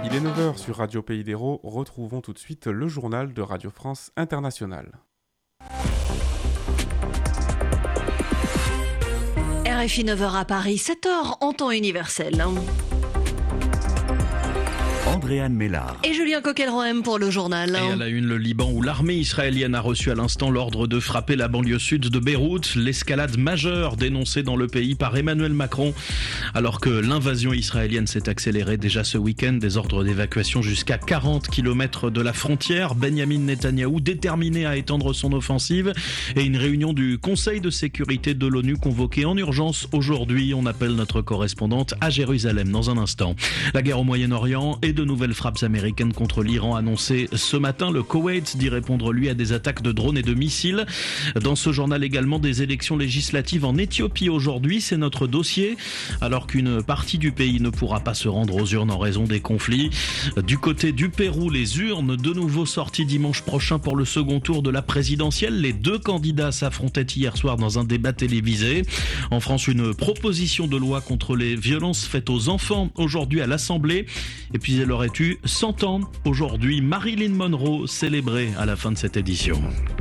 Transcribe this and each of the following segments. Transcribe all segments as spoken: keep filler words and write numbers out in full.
Il est neuf heures sur Radio Pays d'Hérault. Retrouvons tout de suite le journal de Radio France Internationale. R F I neuf heures à Paris, sept heures en temps universel. Andréane Mélard. Et Julien Coquel-Rohem pour le journal. Et à la une, le Liban, où l'armée israélienne a reçu à l'instant l'ordre de frapper la banlieue sud de Beyrouth. L'escalade majeure dénoncée dans le pays par Emmanuel Macron. Alors que l'invasion israélienne s'est accélérée déjà ce week-end, des ordres d'évacuation jusqu'à quarante kilomètres de la frontière. Benyamin Netanyahou déterminé à étendre son offensive. Et une réunion du Conseil de sécurité de l'ONU convoquée en urgence aujourd'hui. On appelle notre correspondante à Jérusalem dans un instant. La guerre au Moyen-Orient et de nouvelles frappes américaines contre l'Iran annoncées ce matin. Le Koweït dit répondre lui à des attaques de drones et de missiles. Dans ce journal également, des élections législatives en Éthiopie aujourd'hui, c'est notre dossier, alors qu'une partie du pays ne pourra pas se rendre aux urnes en raison des conflits. Du côté du Pérou, les urnes de nouveau sorties dimanche prochain pour le second tour de la présidentielle. Les deux candidats s'affrontaient hier soir dans un débat télévisé. En France, une proposition de loi contre les violences faites aux enfants aujourd'hui à l'Assemblée. Et puis elle aurait eu cent ans aujourd'hui. Marilyn Monroe célébrée à la fin de cette édition.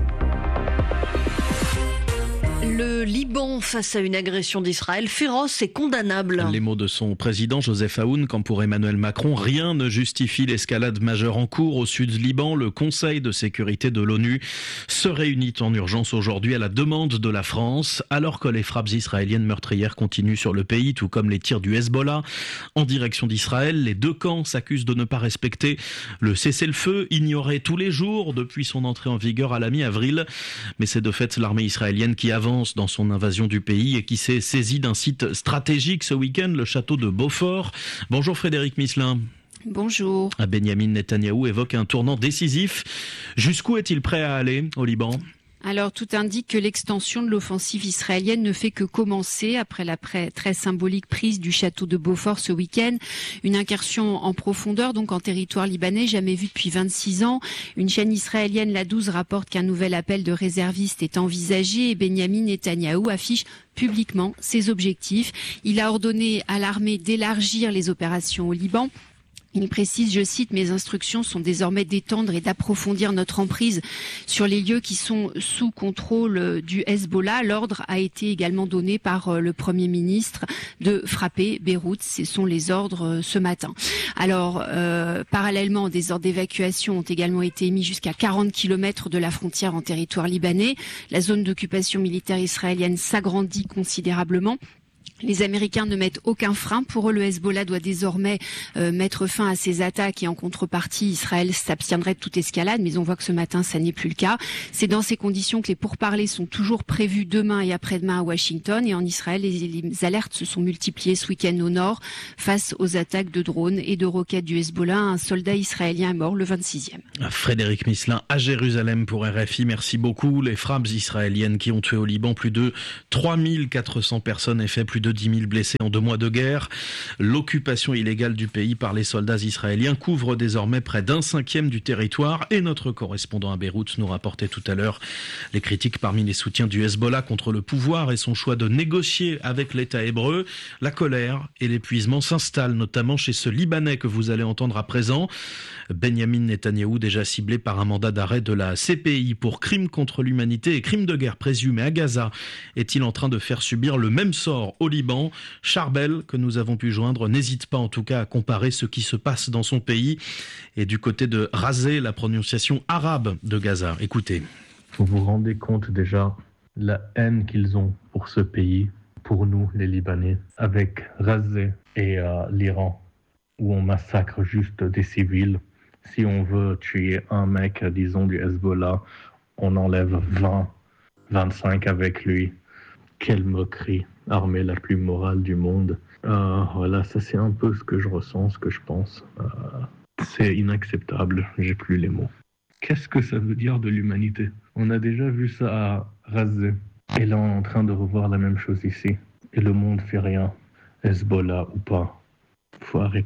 Le Liban face à une agression d'Israël féroce et condamnable. Les mots de son président Joseph Aoun, comme pour Emmanuel Macron, rien ne justifie l'escalade majeure en cours au sud Liban. Le Conseil de sécurité de l'ONU se réunit en urgence aujourd'hui à la demande de la France, alors que les frappes israéliennes meurtrières continuent sur le pays, tout comme les tirs du Hezbollah en direction d'Israël. Les deux camps s'accusent de ne pas respecter le cessez-le-feu, ignoré tous les jours depuis son entrée en vigueur à la mi-avril. Mais c'est de fait l'armée israélienne qui avance dans son invasion du pays et qui s'est saisie d'un site stratégique ce week-end, le château de Beaufort. Bonjour Frédéric Misselin. Bonjour. Benyamin Netanyahou évoque un tournant décisif. Jusqu'où est-il prêt à aller au Liban ? Alors, tout indique que l'extension de l'offensive israélienne ne fait que commencer après la très symbolique prise du château de Beaufort ce week-end. Une incursion en profondeur, donc en territoire libanais, jamais vue depuis vingt-six ans. Une chaîne israélienne, la douze, rapporte qu'un nouvel appel de réservistes est envisagé et Benyamin Netanyahou affiche publiquement ses objectifs. Il a ordonné à l'armée d'élargir les opérations au Liban. Il précise, je cite, « Mes instructions sont désormais d'étendre et d'approfondir notre emprise sur les lieux qui sont sous contrôle du Hezbollah. » L'ordre a été également donné par le Premier ministre de frapper Beyrouth. Ce sont les ordres ce matin. Alors, euh, parallèlement, des ordres d'évacuation ont également été émis jusqu'à quarante kilomètres de la frontière en territoire libanais. La zone d'occupation militaire israélienne s'agrandit considérablement. Les Américains ne mettent aucun frein. Pour eux, le Hezbollah doit désormais euh, mettre fin à ses attaques et en contrepartie, Israël s'abstiendrait de toute escalade. Mais on voit que ce matin, ça n'est plus le cas. C'est dans ces conditions que les pourparlers sont toujours prévus demain et après-demain à Washington. Et en Israël, les, les alertes se sont multipliées ce week-end au nord face aux attaques de drones et de roquettes du Hezbollah. Un soldat israélien est mort, le vingt-sixième. Frédéric Misselin à Jérusalem pour R F I. Merci beaucoup. Les frappes israéliennes qui ont tué au Liban plus de trois mille quatre cents personnes et fait plus de dix mille blessés en deux mois de guerre. L'occupation illégale du pays par les soldats israéliens couvre désormais près d'un cinquième du territoire et notre correspondant à Beyrouth nous rapportait tout à l'heure les critiques parmi les soutiens du Hezbollah contre le pouvoir et son choix de négocier avec l'État hébreu. La colère et l'épuisement s'installent notamment chez ce Libanais que vous allez entendre à présent. Benyamin Netanyahou, déjà ciblé par un mandat d'arrêt de la C P I pour crimes contre l'humanité et crimes de guerre présumés à Gaza, est-il en train de faire subir le même sort au Liban ? Charbel, que nous avons pu joindre, n'hésite pas en tout cas à comparer ce qui se passe dans son pays et du côté de raser la prononciation arabe de Gaza. Écoutez. Vous vous rendez compte déjà la haine qu'ils ont pour ce pays, pour nous les Libanais, avec Raser et euh, l'Iran, où on massacre juste des civils. Si on veut tuer un mec, disons, du Hezbollah, on enlève vingt, vingt-cinq avec lui. Quelle moquerie, armée la plus morale du monde. Euh, voilà, ça c'est un peu ce que je ressens, ce que je pense. Euh, c'est inacceptable, j'ai plus les mots. Qu'est-ce que ça veut dire de l'humanité ? On a déjà vu ça à Raser. Et là, on est en train de revoir la même chose ici. Et le monde fait rien. Hezbollah ou pas. Faut arrêter.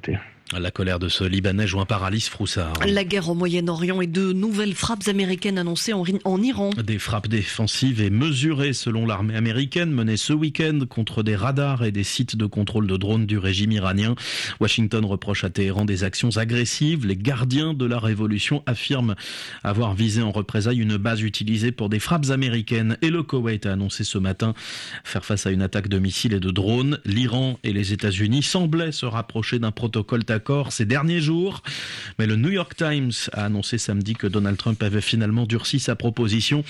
La colère de ce Libanais joint par Alice Froussard. La guerre au Moyen-Orient et de nouvelles frappes américaines annoncées en, en Iran. Des frappes défensives et mesurées selon l'armée américaine menées ce week-end contre des radars et des sites de contrôle de drones du régime iranien. Washington reproche à Téhéran des actions agressives. Les gardiens de la révolution affirment avoir visé en représailles une base utilisée pour des frappes américaines. Et le Koweït a annoncé ce matin faire face à une attaque de missiles et de drones. L'Iran et les États-Unis semblaient se rapprocher d'un protocole d'accord ces derniers jours. Mais le New York Times a annoncé samedi que Donald Trump avait finalement durci sa proposition.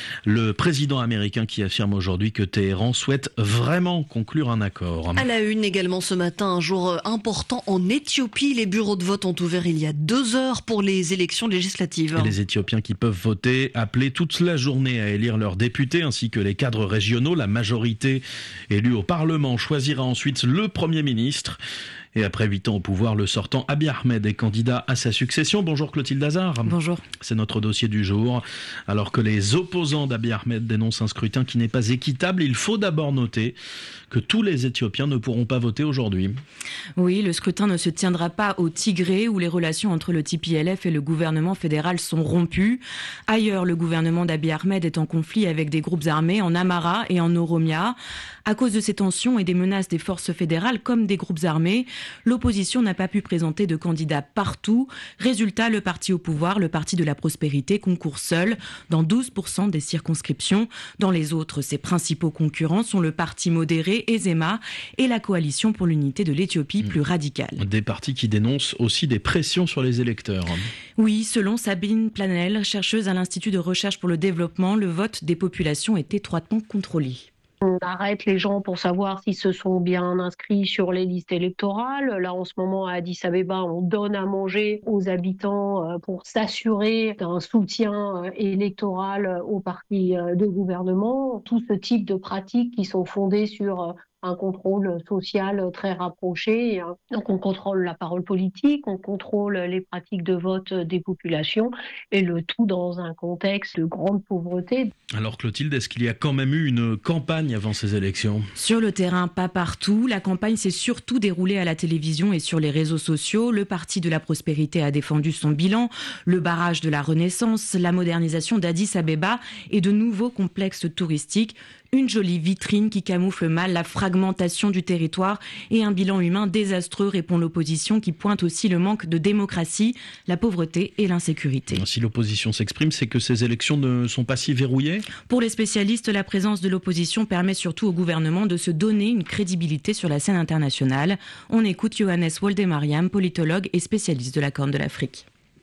Le président américain qui affirme aujourd'hui que Téhéran souhaite vraiment conclure un accord. À la une également ce matin, un jour important en Éthiopie. Les bureaux de vote ont ouvert il y a deux heures pour les élections législatives. Et les Éthiopiens qui peuvent voter, appelés toute la journée à élire leurs députés ainsi que les cadres régionaux. La majorité élue au Parlement choisira ensuite le Premier ministre. Et après huit ans au pouvoir, le sortant Abiy Ahmed est candidat à sa succession. Bonjour Clotilde Hazard. Bonjour. C'est notre dossier du jour. Alors que les opposants d'Abiy Ahmed dénoncent un scrutin qui n'est pas équitable, il faut d'abord noter que tous les Éthiopiens ne pourront pas voter aujourd'hui. Oui, le scrutin ne se tiendra pas au Tigré où les relations entre le T P L F et le gouvernement fédéral sont rompues. Ailleurs, le gouvernement d'Abiy Ahmed est en conflit avec des groupes armés en Amhara et en Oromia. À cause de ces tensions et des menaces des forces fédérales comme des groupes armés, l'opposition n'a pas pu présenter de candidats partout. Résultat, le parti au pouvoir, le Parti de la Prospérité, concourt seul dans douze pour cent des circonscriptions. Dans les autres, ses principaux concurrents sont le parti modéré Ezema et la coalition pour l'unité de l'Éthiopie plus radicale. Des partis qui dénoncent aussi des pressions sur les électeurs. Oui, selon Sabine Planel, chercheuse à l'Institut de recherche pour le développement, le vote des populations est étroitement contrôlé. On arrête les gens pour savoir s'ils se sont bien inscrits sur les listes électorales. Là, en ce moment, à Addis Abeba, on donne à manger aux habitants pour s'assurer d'un soutien électoral aux partis de gouvernement. Tout ce type de pratiques qui sont fondées sur un contrôle social très rapproché. Donc on contrôle la parole politique, on contrôle les pratiques de vote des populations et le tout dans un contexte de grande pauvreté. Alors Clotilde, est-ce qu'il y a quand même eu une campagne avant ces élections ? Sur le terrain, pas partout. La campagne s'est surtout déroulée à la télévision et sur les réseaux sociaux. Le Parti de la Prospérité a défendu son bilan, le barrage de la Renaissance, la modernisation d'Addis Abeba et de nouveaux complexes touristiques. Une jolie vitrine qui camoufle mal la fragmentation du territoire et un bilan humain désastreux, répond l'opposition, qui pointe aussi le manque de démocratie, la pauvreté et l'insécurité. Si l'opposition s'exprime, c'est que ces élections ne sont pas si verrouillées ? Pour les spécialistes, la présence de l'opposition permet surtout au gouvernement de se donner une crédibilité sur la scène internationale. On écoute Johannes Woldemariam, politologue et spécialiste de la Corne de l'Afrique.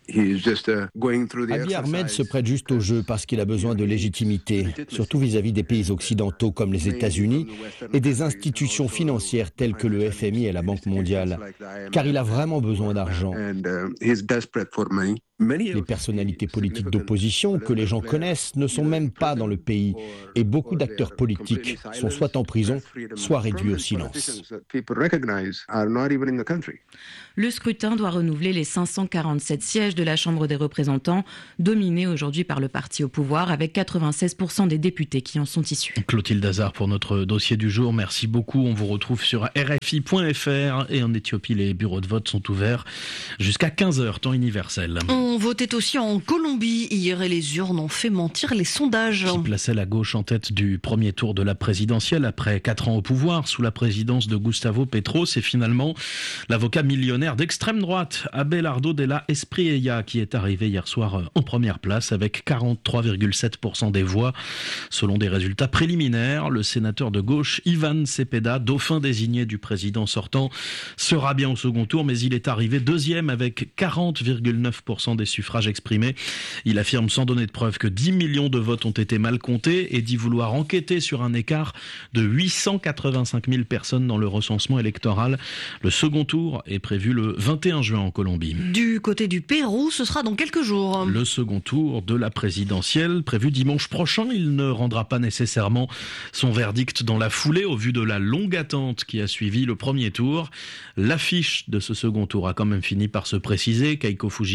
Abiy Ahmed se prête juste au jeu parce qu'il a besoin de légitimité, surtout vis-à-vis des pays occidentaux comme les États-Unis et des institutions financières telles que le F M I et la Banque mondiale, car il a vraiment besoin d'argent. Les personnalités politiques d'opposition que les gens connaissent ne sont même pas dans le pays et beaucoup d'acteurs politiques sont soit en prison, soit réduits au silence. Le scrutin doit renouveler les cinq cent quarante-sept sièges de la Chambre des représentants, dominée aujourd'hui par le parti au pouvoir, avec quatre-vingt-seize pour cent des députés qui en sont issus. Clotilde Hazard pour notre dossier du jour. Merci beaucoup. On vous retrouve sur R F I point F R et en Éthiopie, les bureaux de vote sont ouverts jusqu'à quinze heures, temps universel. On votait aussi en Colombie hier et les urnes ont fait mentir les sondages. Qui plaçait la gauche en tête du premier tour de la présidentielle après quatre ans au pouvoir sous la présidence de Gustavo Petro. C'est finalement l'avocat millionnaire d'extrême droite, Abelardo de la Espriella, qui est arrivé hier soir en première place avec quarante-trois virgule sept pour cent des voix. Selon des résultats préliminaires, le sénateur de gauche Ivan Cepeda, dauphin désigné du président sortant, sera bien au second tour, mais il est arrivé deuxième avec quarante virgule neuf pour cent des suffrages exprimés. Il affirme sans donner de preuve que dix millions de votes ont été mal comptés et dit vouloir enquêter sur un écart de huit cent quatre-vingt-cinq mille personnes dans le recensement électoral. Le second tour est prévu le vingt et un juin en Colombie. Du côté du Pérou, ce sera dans quelques jours. Le second tour de la présidentielle, prévu dimanche prochain, il ne rendra pas nécessairement son verdict dans la foulée au vu de la longue attente qui a suivi le premier tour. L'affiche de ce second tour a quand même fini par se préciser. Keiko Fujimori,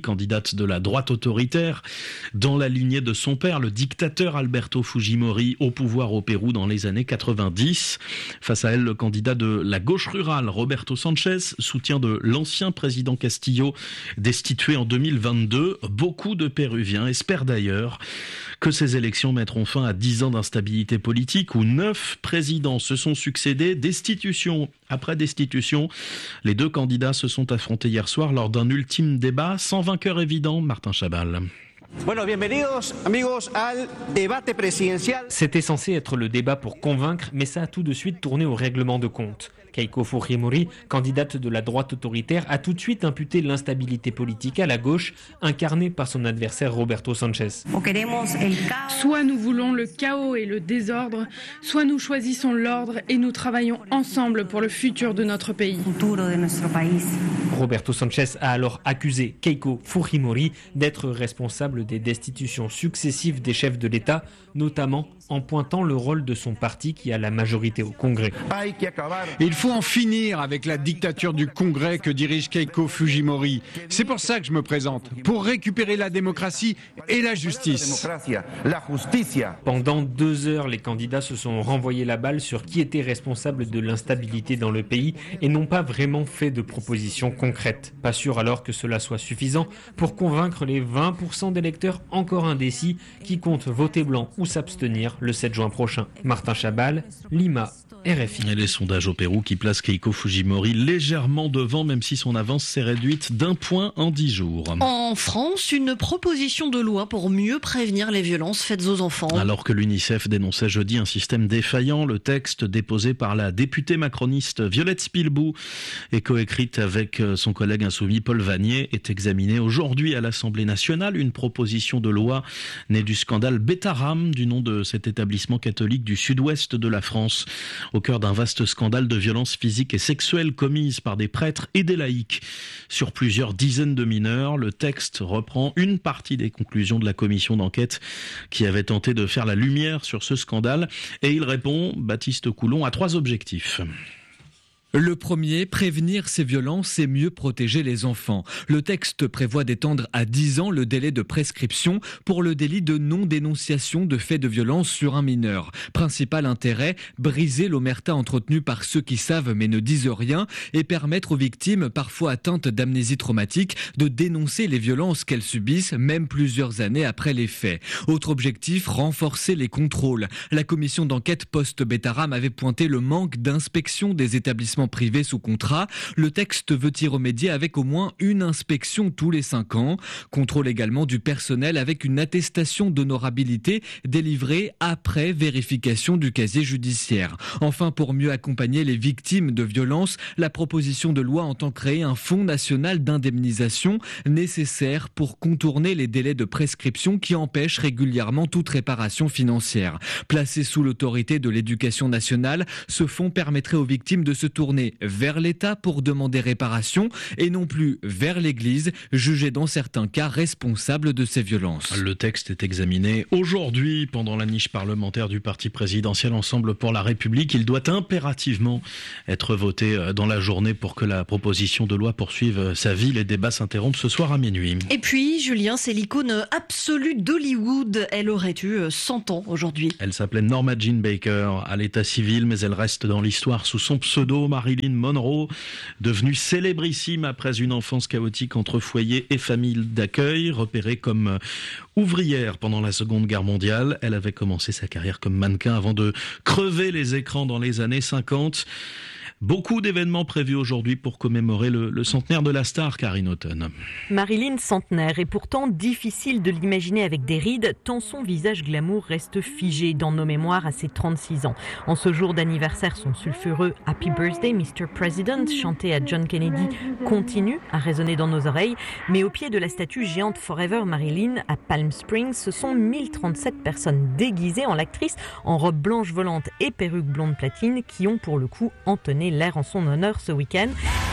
candidate de la droite autoritaire, dans la lignée de son père, le dictateur Alberto Fujimori, au pouvoir au Pérou dans les années quatre-vingt-dix. Face à elle, le candidat de la gauche rurale, Roberto Sanchez, soutien de l'ancien président Castillo, destitué en deux mille vingt-deux. Beaucoup de Péruviens espèrent d'ailleurs que ces élections mettront fin à dix ans d'instabilité politique où neuf présidents se sont succédés, destitution après destitution. Les deux candidats se sont affrontés hier soir lors d'un ultime débat sans vainqueur évident. Martin Chabal. Bueno, bienvenidos amigos al debate presidencial. C'était censé être le débat pour convaincre, mais ça a tout de suite tourné au règlement de compte. Keiko Fujimori, candidate de la droite autoritaire, a tout de suite imputé l'instabilité politique à la gauche, incarnée par son adversaire Roberto Sanchez. Soit nous voulons le chaos et le désordre, soit nous choisissons l'ordre et nous travaillons ensemble pour le futur de notre pays. Roberto Sanchez a alors accusé Keiko Fujimori d'être responsable des destitutions successives des chefs de l'État, notamment en pointant le rôle de son parti qui a la majorité au Congrès. Il faut en finir avec la dictature du Congrès que dirige Keiko Fujimori. C'est pour ça que je me présente, pour récupérer la démocratie et la justice. Pendant deux heures, les candidats se sont renvoyés la balle sur qui était responsable de l'instabilité dans le pays et n'ont pas vraiment fait de propositions concrètes. Pas sûr alors que cela soit suffisant pour convaincre les vingt pour cent d'électeurs encore indécis qui comptent voter blanc ou s'abstenir le sept juin prochain. Martin Chabal, Lima, R F I. Et les sondages au Pérou qui placent Keiko Fujimori légèrement devant, même si son avance s'est réduite d'un point en dix jours. En France, une proposition de loi pour mieux prévenir les violences faites aux enfants. Alors que l'UNICEF dénonçait jeudi un système défaillant, le texte déposé par la députée macroniste Violette Spilbou et coécrite avec son collègue insoumis Paul Vanier est examiné aujourd'hui à l'Assemblée nationale. Une proposition de loi née du scandale Betaram, du nom de cet établissement catholique du sud-ouest de la France, au cœur d'un vaste scandale de violences physiques et sexuelles commises par des prêtres et des laïcs sur plusieurs dizaines de mineurs. Le texte reprend une partie des conclusions de la commission d'enquête qui avait tenté de faire la lumière sur ce scandale et il répond, Baptiste Coulon, à trois objectifs. Le premier, prévenir ces violences et mieux protéger les enfants. Le texte prévoit d'étendre à dix ans le délai de prescription pour le délit de non-dénonciation de faits de violence sur un mineur. Principal intérêt, briser l'omerta entretenue par ceux qui savent mais ne disent rien et permettre aux victimes, parfois atteintes d'amnésie traumatique, de dénoncer les violences qu'elles subissent, même plusieurs années après les faits. Autre objectif, renforcer les contrôles. La commission d'enquête post-Betaram avait pointé le manque d'inspection des établissements privés sous contrat. Le texte veut y remédier avec au moins une inspection tous les cinq ans. Contrôle également du personnel avec une attestation d'honorabilité délivrée après vérification du casier judiciaire. Enfin, pour mieux accompagner les victimes de violences, la proposition de loi entend créer un fonds national d'indemnisation nécessaire pour contourner les délais de prescription qui empêchent régulièrement toute réparation financière. Placé sous l'autorité de l'Éducation nationale, ce fonds permettrait aux victimes de se tourner vers l'État pour demander réparation et non plus vers l'Église, jugée dans certains cas responsable de ces violences. Le texte est examiné aujourd'hui pendant la niche parlementaire du parti présidentiel Ensemble pour la République. Il doit impérativement être voté dans la journée pour que la proposition de loi poursuive sa vie. Les débats s'interrompent ce soir à minuit. Et puis, Julien, c'est l'icône absolue d'Hollywood. Elle aurait eu cent ans aujourd'hui. Elle s'appelait Norma Jean Baker à l'état civil, mais elle reste dans l'histoire sous son pseudo. Marilyn Monroe, devenue célébrissime après une enfance chaotique entre foyer et famille d'accueil, repérée comme ouvrière pendant la Seconde Guerre mondiale. Elle avait commencé sa carrière comme mannequin avant de crever les écrans dans les années cinquante. Beaucoup d'événements prévus aujourd'hui pour commémorer le, le centenaire de la star, Karine Auton. Marilyn centenaire, et pourtant difficile de l'imaginer avec des rides, tant son visage glamour reste figé dans nos mémoires à ses trente-six ans. En ce jour d'anniversaire, son sulfureux « Happy Birthday, mister President » chanté à John Kennedy continue à résonner dans nos oreilles. Mais au pied de la statue géante Forever Marilyn à Palm Springs, ce sont mille trente-sept personnes déguisées en l'actrice, en robe blanche volante et perruque blonde platine, qui ont pour le coup entonné l'air en son honneur ce week-end.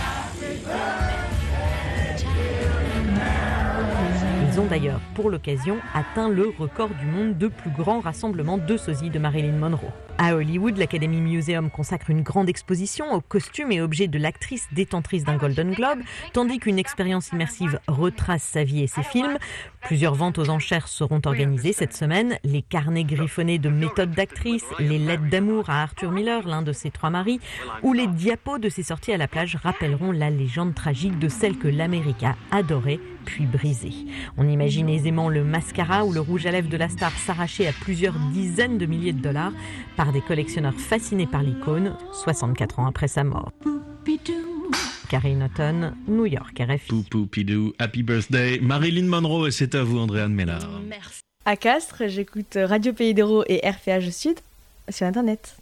Ils ont d'ailleurs, pour l'occasion, atteint le record du monde de plus grand rassemblement de sosies de Marilyn Monroe. À Hollywood, l'Academy Museum consacre une grande exposition aux costumes et objets de l'actrice détentrice d'un Golden Globe, tandis qu'une expérience immersive retrace sa vie et ses films. Plusieurs ventes aux enchères seront organisées cette semaine. Les carnets griffonnés de méthodes d'actrice, les lettres d'amour à Arthur Miller, l'un de ses trois maris, ou les diapos de ses sorties à la plage rappelleront la légende tragique de celle que l'Amérique a adorée puis brisée. On imagine aisément le mascara ou le rouge à lèvres de la star s'arracher à plusieurs dizaines de milliers de dollars par des collectionneurs fascinés par l'icône, soixante-quatre ans après sa mort. Karine Houghton, New York, R F I. Poupou-pidou, happy birthday. Marilyn Monroe, et c'est à vous, Andréane Mélard. Merci. À Castres, j'écoute Radio Pays d'Hérault et R P H Sud sur Internet.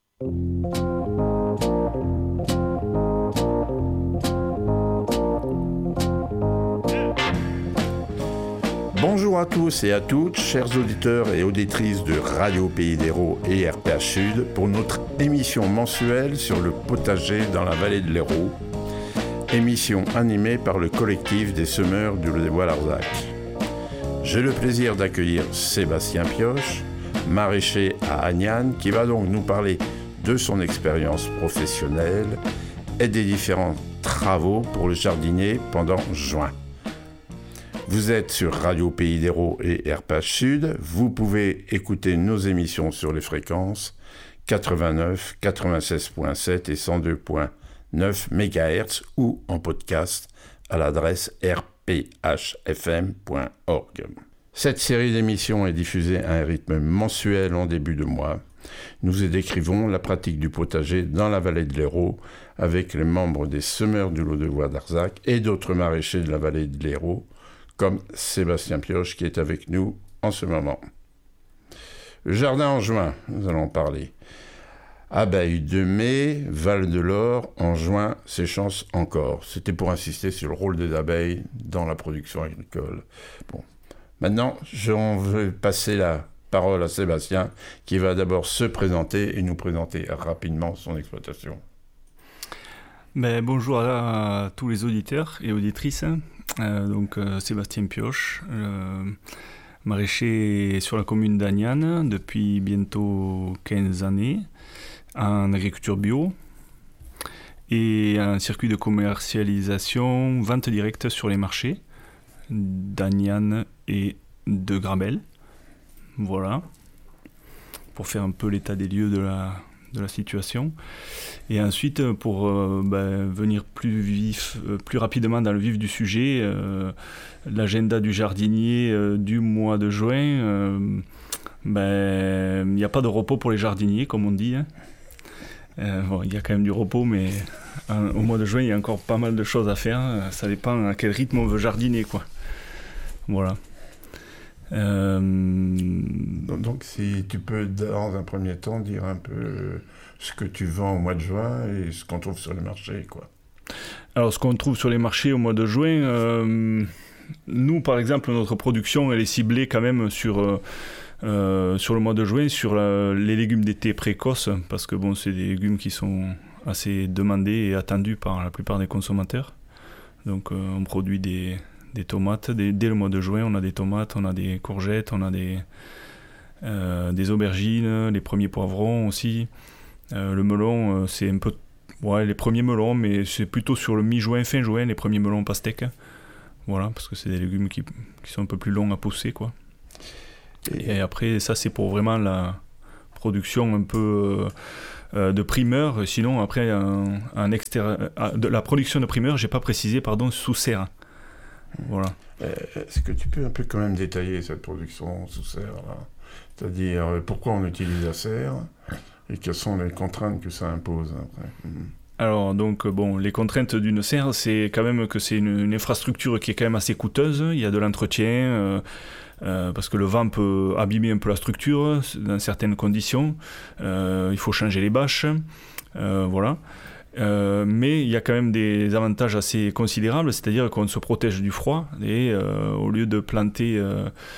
Bonjour à tous et à toutes, chers auditeurs et auditrices de Radio Pays d'Hérault et R P H Sud, pour notre émission mensuelle sur le potager dans la vallée de l'Hérault, émission animée par le collectif des semeurs du Lot-et-Bois-Larzac. J'ai le plaisir d'accueillir Sébastien Pioche, maraîcher à Agnan, qui va donc nous parler de son expérience professionnelle et des différents travaux pour le jardinier pendant juin. Vous êtes sur Radio Pays d'Hérault et R P H Sud. Vous pouvez écouter nos émissions sur les fréquences quatre-vingt-neuf, quatre-vingt-seize virgule sept et cent deux virgule neuf mégahertz ou en podcast à l'adresse r p h f m point org. Cette série d'émissions est diffusée à un rythme mensuel en début de mois. Nous y décrivons la pratique du potager dans la vallée de l'Hérault avec les membres des semeurs du Lot-et-Bois-Larzac et d'autres maraîchers de la vallée de l'Hérault, comme Sébastien Pioche qui est avec nous en ce moment. Le jardin en juin, nous allons parler. Abeilles de mai, Val de l'Or, en juin, séchance encore. C'était pour insister sur le rôle des abeilles dans la production agricole. Bon. Maintenant, je vais passer la parole à Sébastien, qui va d'abord se présenter et nous présenter rapidement son exploitation. Ben, bonjour à, à tous les auditeurs et auditrices. Euh, donc euh, Sébastien Pioche, euh, maraîcher sur la commune d'Agnan depuis bientôt quinze années, en agriculture bio et un circuit de commercialisation, vente directe sur les marchés d'Agnan et de Grabel. Voilà, pour faire un peu l'état des lieux de la, de la situation. Et ensuite, pour euh, ben, venir plus vif, euh, plus rapidement dans le vif du sujet, euh, l'agenda du jardinier euh, du mois de juin, euh, ben, il n'y a pas de repos pour les jardiniers, comme on dit. Hein. Euh, bon, il y a quand même du repos, mais hein, au mois de juin, il y a encore pas mal de choses à faire. Ça dépend à quel rythme on veut jardiner, quoi. Voilà. Euh... Donc, si tu peux, dans un premier temps, dire un peu ce que tu vends au mois de juin et ce qu'on trouve sur les marchés, quoi. Alors, ce qu'on trouve sur les marchés au mois de juin, euh, nous, par exemple, notre production, elle est ciblée quand même sur, euh, sur le mois de juin, sur la, les légumes d'été précoces, parce que bon, c'est des légumes qui sont assez demandés et attendus par la plupart des consommateurs. Donc, euh, on produit des... des tomates, dès, dès le mois de juin, on a des tomates, on a des courgettes, on a des, euh, des aubergines, les premiers poivrons aussi. Euh, le melon, euh, c'est un peu... Ouais, les premiers melons, mais c'est plutôt sur le mi-juin, fin juin, les premiers melons pastèques. Voilà, parce que c'est des légumes qui, qui sont un peu plus longs à pousser, quoi. Et, et après, ça, c'est pour vraiment la production un peu... Euh, de primeur. Sinon, après, un, un extérie... de la production de primeur, j'ai pas précisé, pardon, sous serre. Voilà. Est-ce que tu peux un peu quand même détailler cette production sous serre là ? C'est-à-dire pourquoi on utilise la serre et quelles sont les contraintes que ça impose après ? Alors donc bon, les contraintes d'une serre, c'est quand même que c'est une, une infrastructure qui est quand même assez coûteuse. Il y a de l'entretien euh, euh, parce que le vent peut abîmer un peu la structure dans certaines conditions. Euh, il faut changer les bâches, euh, voilà. Euh, mais il y a quand même des avantages assez considérables, c'est-à-dire qu'on se protège du froid et euh, au lieu de planter euh,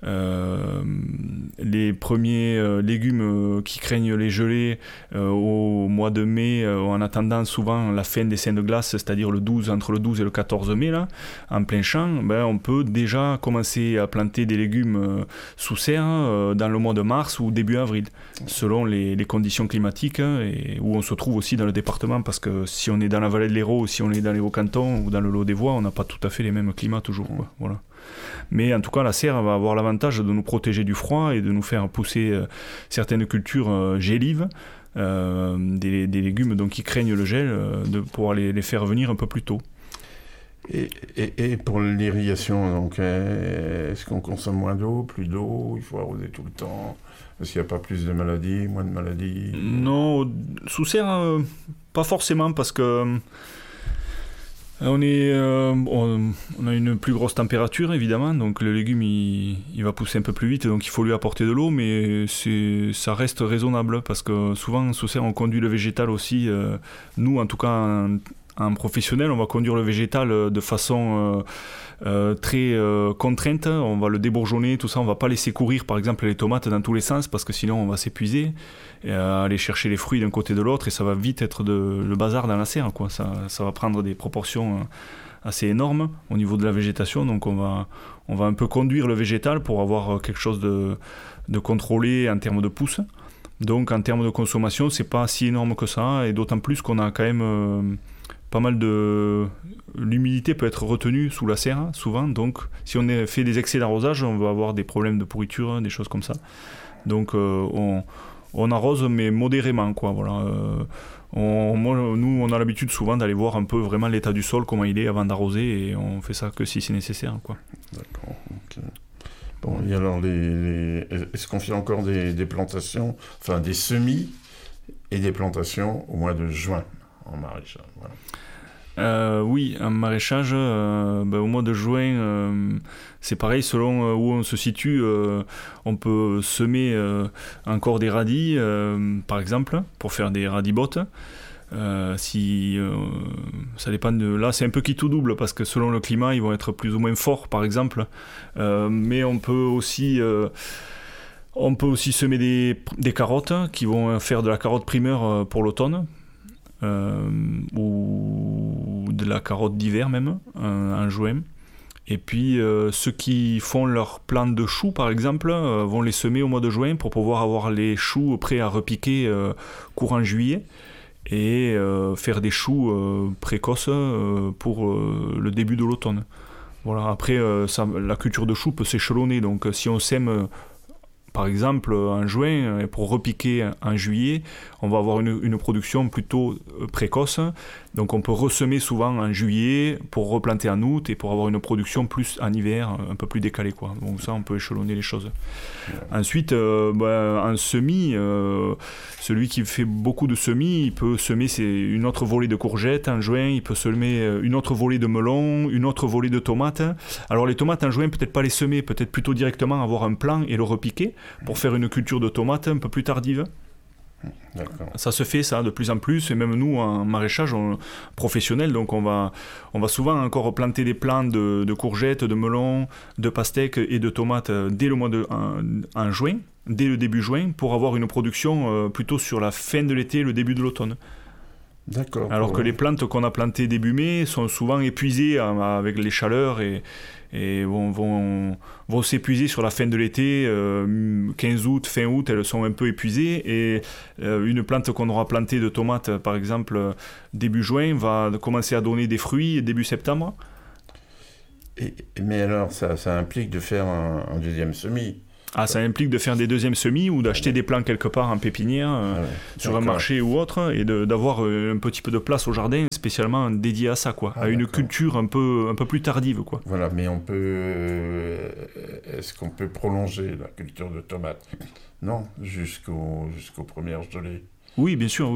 euh, les premiers euh, légumes euh, qui craignent les gelées euh, au mois de mai, euh, en attendant souvent la fin des seins de glace, c'est-à-dire le douze, entre le douze et le quatorze mai, là, en plein champ, ben, on peut déjà commencer à planter des légumes euh, sous serre euh, dans le mois de mars ou début avril, selon les, les conditions climatiques hein, et où on se trouve aussi dans le département, parce que si on est dans la vallée de l'Hérault ou si on est dans les Hauts-Cantons ou dans le Lot-des-Voies, on n'a pas tout à fait les mêmes climats toujours. Quoi. Voilà. Mais en tout cas, la serre va avoir l'avantage de nous protéger du froid et de nous faire pousser euh, certaines cultures euh, gélives, euh, des, des légumes donc, qui craignent le gel, euh, de pouvoir les, les faire venir un peu plus tôt. Et, et, et pour l'irrigation, donc, est-ce qu'on consomme moins d'eau, plus d'eau, il faut arroser tout le temps? Est-ce qu'il n'y a pas plus de maladies, moins de maladies? Non, sous serre, euh, pas forcément, parce que euh, on, est, euh, on, on a une plus grosse température, évidemment, donc le légume, il, il va pousser un peu plus vite, donc il faut lui apporter de l'eau, mais c'est, ça reste raisonnable, parce que souvent, sous serre, on conduit le végétal aussi, euh, nous, en tout cas, en, en professionnel, on va conduire le végétal de façon... Euh, Euh, très euh, contrainte, on va le débourgeonner, tout ça, on va pas laisser courir par exemple les tomates dans tous les sens parce que sinon on va s'épuiser et euh, aller chercher les fruits d'un côté et de l'autre et ça va vite être de, le bazar dans la serre quoi. Ça, ça va prendre des proportions euh, assez énormes au niveau de la végétation, donc on va, on va un peu conduire le végétal pour avoir quelque chose de, de contrôlé en termes de pousse. Donc en termes de consommation c'est pas si énorme que ça et d'autant plus qu'on a quand même euh, pas mal de... L'humidité peut être retenue sous la serre, souvent, donc si on fait des excès d'arrosage, on va avoir des problèmes de pourriture, des choses comme ça. Donc euh, on, on arrose, mais modérément, quoi, voilà. Euh, on, moi, nous, on a l'habitude souvent d'aller voir un peu vraiment l'état du sol, comment il est avant d'arroser, et on fait ça que si c'est nécessaire, quoi. D'accord, ok. Bon, et alors, les, les... est-ce qu'on fait encore des, des plantations, enfin des semis et des plantations au mois de juin en maraîchage, voilà. Euh, oui, en maraîchage, euh, ben, au mois de juin, euh, c'est pareil, selon euh, où on se situe, euh, on peut semer euh, encore des radis, euh, par exemple, pour faire des radibottes. Euh, si, euh, ça dépend de... Là, c'est un peu qui tout double, parce que selon le climat, ils vont être plus ou moins forts, par exemple. Euh, mais on peut aussi... Euh, on peut aussi semer des, des carottes, qui vont faire de la carotte primeur pour l'automne. Euh, ou de la carotte d'hiver même, euh, en juin. Et puis euh, ceux qui font leur plants de choux par exemple euh, vont les semer au mois de juin pour pouvoir avoir les choux prêts à repiquer euh, courant juillet et euh, faire des choux euh, précoces euh, pour euh, le début de l'automne. Voilà. Après euh, ça, la culture de choux peut s'échelonner, donc si on sème euh, par exemple, en juin, pour repiquer en juillet, on va avoir une, une production plutôt précoce. Donc on peut ressemer souvent en juillet pour replanter en août et pour avoir une production plus en hiver, un peu plus décalée, quoi. Donc ça, on peut échelonner les choses. Ouais. Ensuite, euh, bah, en semis, euh, celui qui fait beaucoup de semis, il peut semer c'est une autre volée de courgettes en juin, il peut semer une autre volée de melons, une autre volée de tomates. Alors les tomates en juin, peut-être pas les semer, peut-être plutôt directement avoir un plant et le repiquer pour faire une culture de tomates un peu plus tardive. D'accord. Ça se fait ça de plus en plus et même nous en maraîchage on, professionnel, donc on va, on va souvent encore planter des plants de, de courgettes, de melons, de pastèques et de tomates dès le mois de en, en juin, dès le début juin, pour avoir une production euh, plutôt sur la fin de l'été, le début de l'automne. D'accord. Alors que ouais. les plantes qu'on a plantées début mai sont souvent épuisées avec les chaleurs et, et vont, vont, vont s'épuiser sur la fin de l'été, euh, quinze août, fin août, elles sont un peu épuisées et euh, une plante qu'on aura plantée de tomates par exemple début juin va commencer à donner des fruits début septembre. Et, mais alors ça, ça implique de faire un, un deuxième semis. Ah, ça implique de faire des deuxièmes semis ou d'acheter des plants quelque part en pépinière, euh, ah ouais, sur d'accord. un marché ou autre, et de, d'avoir un petit peu de place au jardin spécialement dédié à ça, quoi, ah, à une d'accord. culture un peu, un peu plus tardive, quoi. Voilà, mais on peut... Euh, est-ce qu'on peut prolonger la culture de tomates ? Non, jusqu'au, jusqu'aux premières gelées. Oui, bien sûr, oui, oui.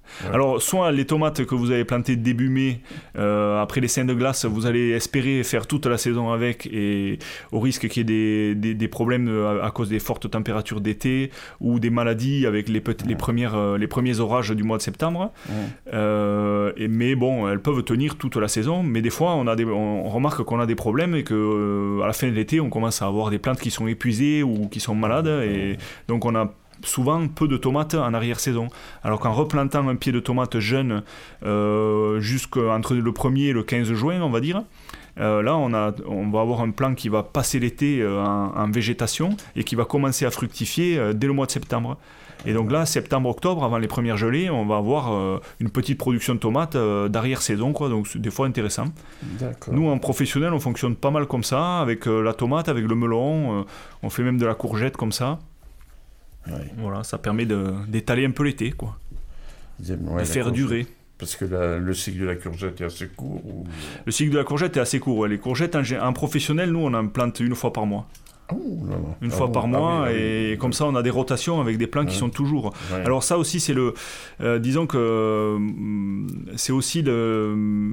Ouais. Alors, soit les tomates que vous avez plantées début mai, euh, après les seins de glace, vous allez espérer faire toute la saison avec, et au risque qu'il y ait des, des, des problèmes à, à cause des fortes températures d'été ou des maladies avec les, les, premières, euh, les premiers orages du mois de septembre. Ouais. Euh, et, mais bon, elles peuvent tenir toute la saison, mais des fois, on, a des, on, on remarque qu'on a des problèmes et qu'à euh, la fin de l'été, on commence à avoir des plantes qui sont épuisées ou qui sont malades, et donc on a souvent peu de tomates en arrière-saison. Alors qu'en replantant un pied de tomate jeune euh, jusqu'entre le premier et le quinze juin, on va dire, euh, là on, a, on va avoir un plant qui va passer l'été euh, en, en végétation et qui va commencer à fructifier euh, dès le mois de septembre. Et donc là, septembre-octobre, avant les premières gelées, on va avoir euh, une petite production de tomates euh, d'arrière-saison, quoi, donc c'est des fois intéressant. D'accord. Nous, en professionnel, on fonctionne pas mal comme ça, avec euh, la tomate, avec le melon, euh, on fait même de la courgette comme ça. Ouais. Voilà, ça permet de, d'étaler un peu l'été, quoi. Ouais, de faire courgette. Durer. Parce que la, le cycle de la courgette est assez court ou... Le cycle de la courgette est assez court. Ouais. Les courgettes, en, en professionnel, nous, on en plante une fois par mois. Oh, là, là. Une ah fois bon, par mois, ah oui, et oui, comme oui. ça, on a des rotations avec des plants ouais. qui sont toujours... Ouais. Alors ça aussi, c'est le... Euh, disons que euh, c'est aussi le...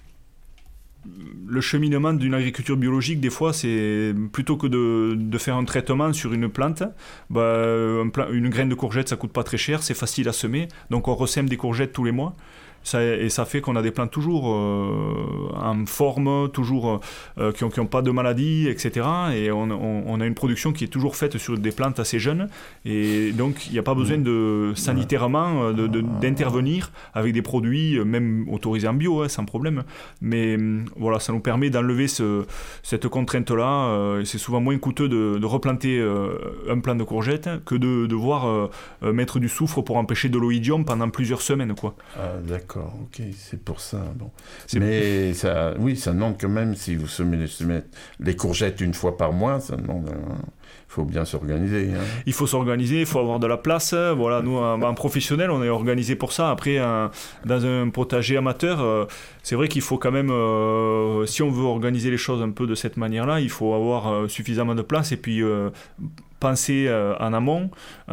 Le cheminement d'une agriculture biologique, des fois, c'est plutôt que de, de faire un traitement sur une plante, bah, un pla- une graine de courgette, ça coûte pas très cher, c'est facile à semer, donc on ressème des courgettes tous les mois. Ça, et ça fait qu'on a des plantes toujours euh, en forme, toujours euh, qui n'ont qui ont pas de maladie, et cetera. Et on, on, on a une production qui est toujours faite sur des plantes assez jeunes. Et donc, il n'y a pas besoin de, sanitairement de, de, d'intervenir avec des produits, même autorisés en bio, hein, sans problème. Mais voilà, ça nous permet d'enlever ce, cette contrainte-là. Euh, c'est souvent moins coûteux de, de replanter euh, un plant de courgettes que de devoir euh, mettre du soufre pour empêcher de l'oïdium pendant plusieurs semaines, quoi. Ah, d'accord. Ok, c'est pour ça. Bon. C'est Mais ça, oui, ça demande quand même, si vous semez les, semez les courgettes une fois par mois, ça demande... Il hein, faut bien s'organiser. Hein. Il faut s'organiser, il faut avoir de la place. Voilà, nous, en, en professionnel, on est organisé pour ça. Après, un, dans un potager amateur, euh, c'est vrai qu'il faut quand même, euh, si on veut organiser les choses un peu de cette manière-là, il faut avoir euh, suffisamment de place et puis... Euh, penser euh, en amont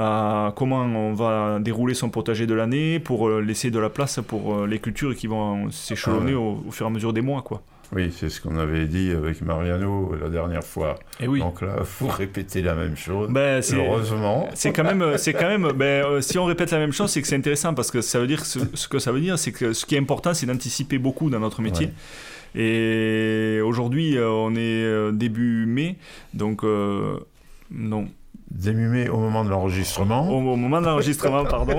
à comment on va dérouler son potager de l'année pour euh, laisser de la place pour euh, les cultures qui vont s'échelonner ah ouais. au, au fur et à mesure des mois, quoi. Oui, c'est ce qu'on avait dit avec Mariano la dernière fois. Et oui. Donc là, il faut répéter la même chose. Ben, c'est, heureusement. C'est quand même, c'est quand même ben, euh, si on répète la même chose, c'est que c'est intéressant parce que ça veut dire que ce, ce que ça veut dire, c'est que ce qui est important, c'est d'anticiper beaucoup dans notre métier. Ouais. Et aujourd'hui, euh, on est euh, début mai, donc... Euh, non. Début mai au moment de l'enregistrement. Au, au moment de l'enregistrement, pardon.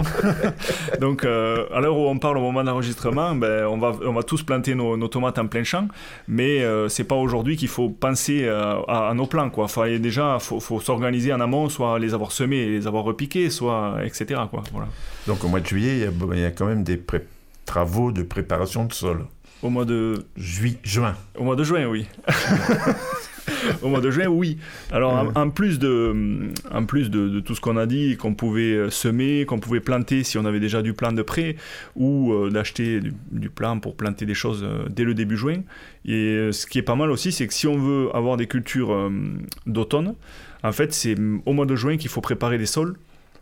Donc, euh, à l'heure où on parle au moment de l'enregistrement, ben, on, va, on va tous planter nos, nos tomates en plein champ, mais euh, c'est pas aujourd'hui qu'il faut penser euh, à, à nos plants, quoi. Enfin, déjà, il faut, faut s'organiser en amont, soit les avoir semés et les avoir repiqués, soit et cetera, quoi. Voilà. Donc, au mois de juillet, il y a, il y a quand même des pré- travaux de préparation de sol. Au mois de... Jui- juin. Au mois de juin, oui. Au mois de juin, oui. Alors, en, en plus, de, en plus de, de tout ce qu'on a dit, qu'on pouvait semer, qu'on pouvait planter si on avait déjà du plan de prêt, ou euh, d'acheter du, du plan pour planter des choses euh, dès le début juin. Et euh, ce qui est pas mal aussi, c'est que si on veut avoir des cultures euh, d'automne, en fait, c'est au mois de juin qu'il faut préparer les sols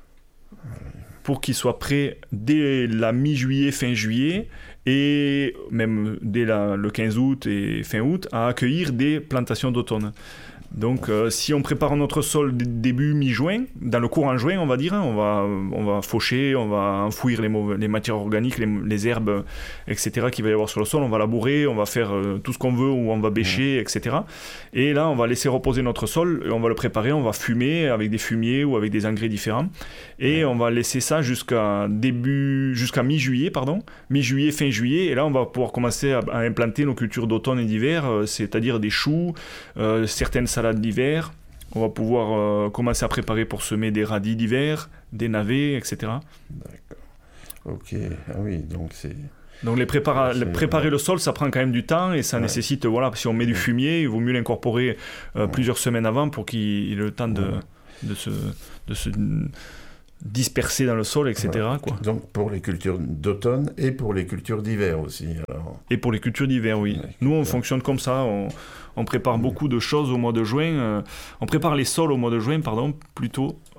pour qu'ils soient prêts dès la mi-juillet, fin juillet, et même dès la, le quinze août et fin août, à accueillir des plantations d'automne. Donc, euh, si on prépare notre sol d- début mi-juin, dans le courant juin, on va dire, hein, on va, on va faucher, on va enfouir les, mauvais, les matières organiques, les, les herbes, et cetera qu'il va y avoir sur le sol, on va labourer, on va faire euh, tout ce qu'on veut, ou on va bêcher, et cetera. Et là, on va laisser reposer notre sol, et on va le préparer, on va fumer avec des fumiers ou avec des engrais différents, et on va laisser ça jusqu'à début, jusqu'à mi-juillet, pardon, mi-juillet, fin juillet, et là, on va pouvoir commencer à, à implanter nos cultures d'automne et d'hiver, euh, c'est-à-dire des choux, euh, certaines salades d'hiver. On va pouvoir euh, commencer à préparer pour semer des radis d'hiver, des navets, et cetera. D'accord. Ok. Ah oui, donc c'est... Donc les prépara- les préparer le sol, ça prend quand même du temps et ça ouais. nécessite, voilà, si on met du fumier, il vaut mieux l'incorporer euh, ouais. plusieurs semaines avant pour qu'il ait le temps de, ouais. de se... De se dispersés dans le sol, et cetera. Ouais. Quoi. Donc pour les cultures d'automne et pour les cultures d'hiver aussi. Alors... Et pour les cultures d'hiver, oui. Ouais. Nous, on ouais. fonctionne comme ça. On, on prépare ouais. beaucoup de choses au mois de juin. Euh, on prépare les sols au mois de juin, pardon, plutôt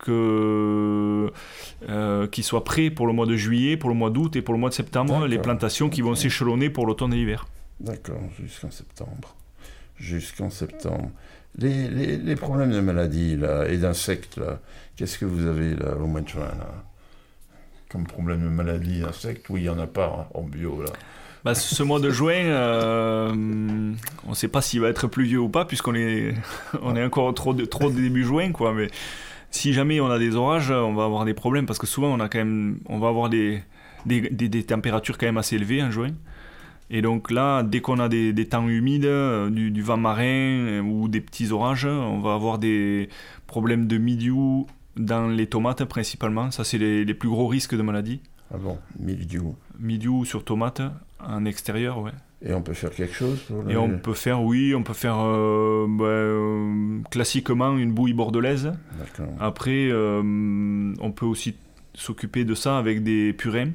que, euh, qu'ils soient prêts pour le mois de juillet, pour le mois d'août et pour le mois de septembre, D'accord. les plantations qui vont s'échelonner pour l'automne et l'hiver. D'accord, jusqu'en septembre. Jusqu'en septembre. Les, les, les problèmes de maladies là, et d'insectes, là, qu'est-ce que vous avez là, au mois de juin là, comme problème de maladies d'insectes? Oui, il n'y en a pas hein, en bio là. Bah, ce mois de juin, euh, on ne sait pas s'il va être pluvieux ou pas, puisqu'on est, on est encore trop, de, trop début juin, quoi. Mais si jamais on a des orages, on va avoir des problèmes, parce que souvent on, a quand même, on va avoir des, des, des, des températures quand même assez élevées en juin. Et donc là, dès qu'on a des, des temps humides, du, du vent marin ou des petits orages, on va avoir des problèmes de mildiou dans les tomates principalement. Ça, c'est les, les plus gros risques de maladie. Ah bon, mildiou. Mildiou sur tomates, en extérieur, ouais. Et on peut faire quelque chose pour le... Et on peut faire, oui, on peut faire euh, bah, euh, classiquement une bouillie bordelaise. D'accord. Après, euh, on peut aussi s'occuper de ça avec des purins,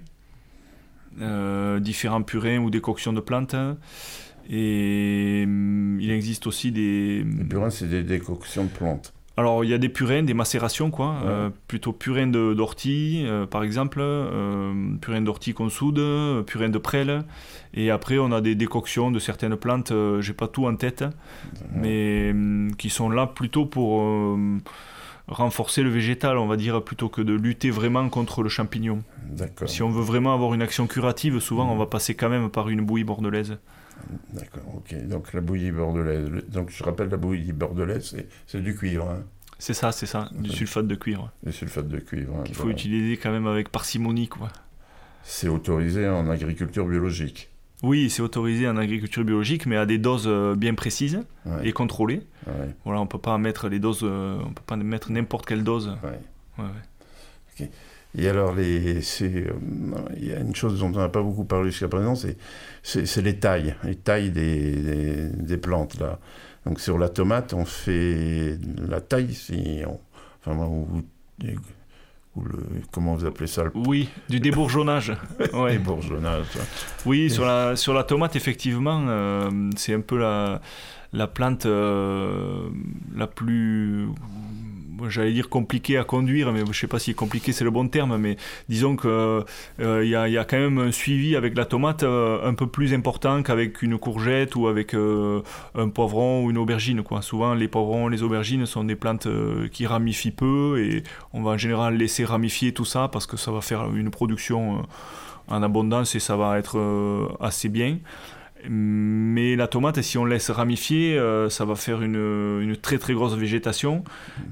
euh, différents purins ou décoctions de plantes. Et euh, il existe aussi des... Les purins, c'est des décoctions de plantes. Alors, il y a des purins, des macérations, quoi. Ouais. Euh, plutôt purin de, d'ortie, euh, par exemple, euh, purin d'ortie qu'on soude, purin de prêle. Et après, on a des décoctions de certaines plantes, euh, j'ai pas tout en tête, ouais. mais euh, qui sont là plutôt pour euh, renforcer le végétal, on va dire, plutôt que de lutter vraiment contre le champignon. D'accord. Si on veut vraiment avoir une action curative, souvent, mmh. on va passer quand même par une bouillie bordelaise. D'accord, ok. Donc la bouillie bordelaise. Donc je rappelle, la bouillie bordelaise, c'est, c'est du cuivre. Hein. C'est ça, c'est ça, du sulfate de cuivre. Du sulfate de cuivre. Hein, qu'il faut voilà. utiliser quand même avec parcimonie, quoi. C'est autorisé en agriculture biologique. Oui, c'est autorisé en agriculture biologique, mais à des doses bien précises ouais. et contrôlées. Ouais. Voilà, on peut pas mettre les doses, euh, on peut pas mettre n'importe quelle dose. Ouais. Ouais, ouais. Ok. Et alors, les, c'est, euh, il y a une chose dont on n'a pas beaucoup parlé jusqu'à présent, c'est, c'est, c'est les tailles, les tailles des, des, des plantes, là. Donc, sur la tomate, on fait la taille, si on, enfin, ou, ou le, comment vous appelez ça le... Oui, du débourgeonnage. Ouais. Débourgeonnage. Oui, et... sur, la, sur la tomate, effectivement, euh, c'est un peu la, la plante euh, la plus... J'allais dire compliqué à conduire, mais je ne sais pas si compliqué c'est le bon terme, mais disons qu'il euh, y, y a quand même un suivi avec la tomate euh, un peu plus important qu'avec une courgette ou avec euh, un poivron ou une aubergine, quoi. Souvent, les poivrons, les aubergines sont des plantes euh, qui ramifient peu et on va en général laisser ramifier tout ça parce que ça va faire une production euh, en abondance et ça va être euh, assez bien. Mais la tomate, si on laisse ramifier, euh, ça va faire une, une très très grosse végétation,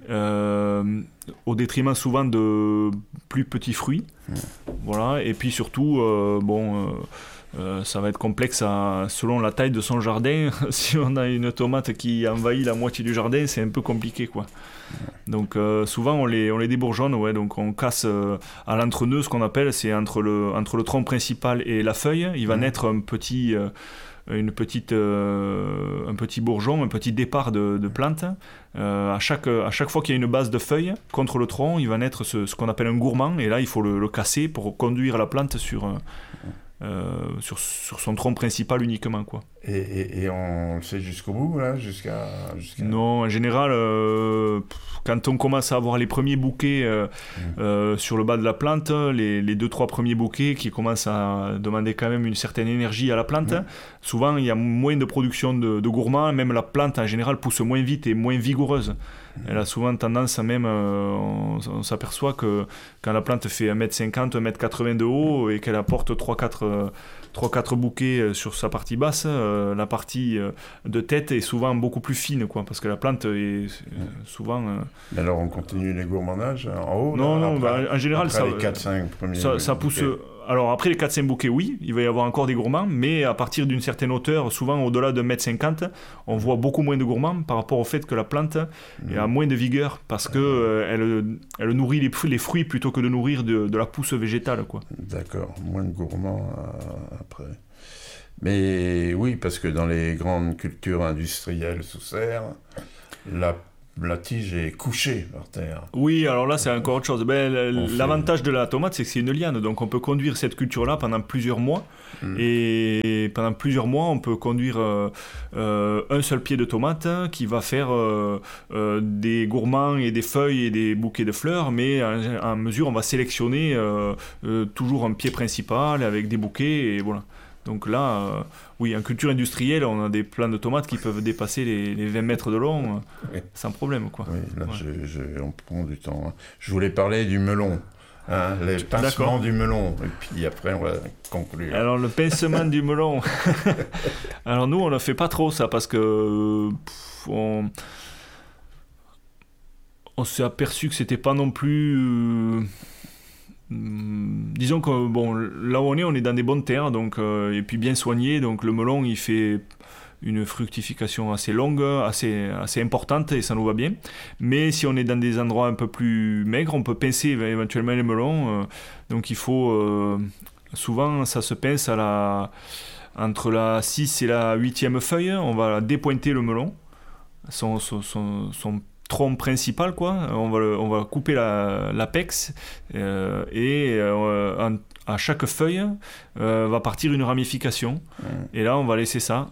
euh, au détriment souvent de plus petits fruits. Voilà. Et puis surtout, euh, bon, euh, euh, ça va être complexe à, selon la taille de son jardin. Si on a une tomate qui envahit la moitié du jardin, c'est un peu compliqué, quoi. Donc euh, souvent on les, on les débourgeonne, ouais, donc on casse euh, à l'entre-nœud, ce qu'on appelle, c'est entre le, entre le tronc principal et la feuille, il va mmh. naître un petit, euh, une petite, euh, un petit bourgeon, un petit départ de, de plante. Euh, à, chaque, à chaque fois qu'il y a une base de feuille contre le tronc, il va naître ce, ce qu'on appelle un gourmand, et là il faut le, le casser pour conduire la plante sur... Euh, Euh, sur, sur son tronc principal uniquement, quoi. Et, et, et on le fait jusqu'au bout, là, jusqu'à, jusqu'à... Non, en général, euh, quand on commence à avoir les premiers bouquets euh, mmh. euh, sur le bas de la plante, les, les deux, trois premiers bouquets qui commencent à demander quand même une certaine énergie à la plante, mmh. souvent il y a moins de production de, de gourmands, même la plante en général pousse moins vite et moins vigoureuse. Elle a souvent tendance à même, euh, on, on s'aperçoit que quand la plante fait un mètre cinquante, un mètre quatre-vingts de haut et qu'elle apporte trois quatre bouquets sur sa partie basse, euh, la partie euh, de tête est souvent beaucoup plus fine, quoi, parce que la plante est euh, souvent... Euh... Mais alors on continue les gourmandages en haut? Non, là, non, après, bah, en général, après ça, les quatre cinq premiers ça, ça pousse... bouquets. Alors après les quatre cinq bouquets, oui, il va y avoir encore des gourmands, mais à partir d'une certaine hauteur, souvent au-delà d'un mètre cinquante, on voit beaucoup moins de gourmands par rapport au fait que la plante mmh. a moins de vigueur, parce qu'elle euh, elle nourrit les, les fruits plutôt que de nourrir de, de la pousse végétale, quoi. D'accord, moins de gourmands euh, après. Mais oui, parce que dans les grandes cultures industrielles sous serre, la la tige est couchée par terre. Oui, alors là, c'est encore autre chose. Ben, l'avantage fait... de la tomate, c'est que c'est une liane, donc on peut conduire cette culture-là pendant plusieurs mois. Mmh. Et pendant plusieurs mois, on peut conduire euh, euh, un seul pied de tomate qui va faire euh, euh, des gourmands et des feuilles et des bouquets de fleurs, mais en, en mesure, on va sélectionner euh, euh, toujours un pied principal avec des bouquets, et voilà. Donc là, euh, oui, en culture industrielle, on a des plants de tomates qui peuvent dépasser les, les vingt mètres de long euh, oui. sans problème, quoi. Oui, là, ouais. je, je, on prend du temps. Je voulais parler du melon. Hein, les pincements du melon, et puis après on va conclure. Alors le pincement du melon, alors nous on ne fait pas trop ça parce que pff, on, on s'est aperçu que c'était pas non plus... Euh, disons que bon, là où on est, on est dans des bonnes terres, donc, euh, et puis bien soigné, donc le melon il fait... une fructification assez longue, assez, assez importante et ça nous va bien. Mais si on est dans des endroits un peu plus maigres, on peut pincer éventuellement les melons. Euh, donc il faut... Euh, souvent ça se pince à la, entre la six et la huitième feuille. On va dépointer le melon, son, son, son, son tronc principal, quoi. On va, le, on va couper la, l'apex euh, et euh, en, à chaque feuille euh, va partir une ramification. Mmh. Et là, on va laisser ça.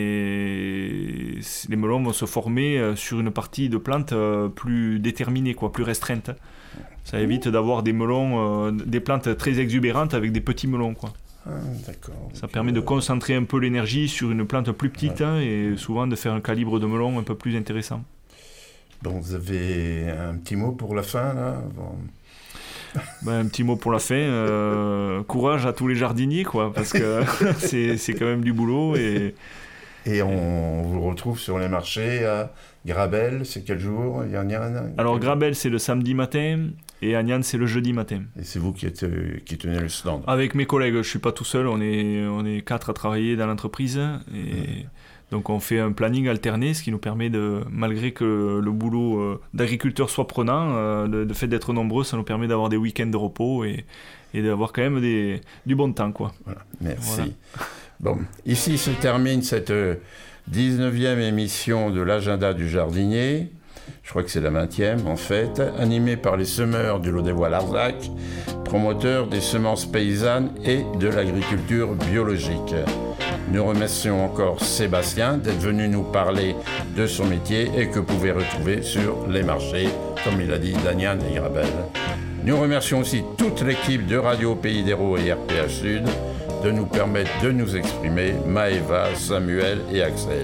Et les melons vont se former sur une partie de plante plus déterminée, quoi, plus restreinte. Ça évite d'avoir des melons, euh, des plantes très exubérantes avec des petits melons, quoi. Ah, d'accord. Ça permet de concentrer un peu l'énergie sur une plante plus petite, ouais. hein, et souvent de faire un calibre de melon un peu plus intéressant. Bon, vous avez un petit mot pour la fin, là bon. Ben, un petit mot pour la fin, euh, courage à tous les jardiniers, quoi, parce que c'est, c'est quand même du boulot. Et, et on vous retrouve sur les marchés à Grabel, c'est quel jour? Yann Alors Grabel, c'est le samedi matin, et Agnan, c'est le jeudi matin. Et c'est vous qui, êtes, qui tenez le stand? Avec mes collègues, je ne suis pas tout seul, on est, on est quatre à travailler dans l'entreprise, et... Mmh. Donc on fait un planning alterné, ce qui nous permet de, malgré que le boulot euh, d'agriculteur soit prenant, euh, le, le fait d'être nombreux, ça nous permet d'avoir des week-ends de repos et, et d'avoir quand même des, du bon temps, quoi. Voilà, merci. Voilà. Bon, ici se termine cette dix-neuvième émission de l'agenda du jardinier. Je crois que c'est la vingtième en fait, animée par les semeurs du Lot-des-Voix-Larzac, promoteurs des semences paysannes et de l'agriculture biologique. Nous remercions encore Sébastien d'être venu nous parler de son métier et que vous pouvez retrouver sur les marchés, comme il a dit, d'Agnan et Grabel. Nous remercions aussi toute l'équipe de Radio Pays d'Hérault et R P H Sud de nous permettre de nous exprimer, Maëva, Samuel et Axel.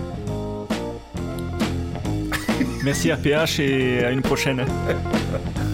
Merci R P H et à une prochaine.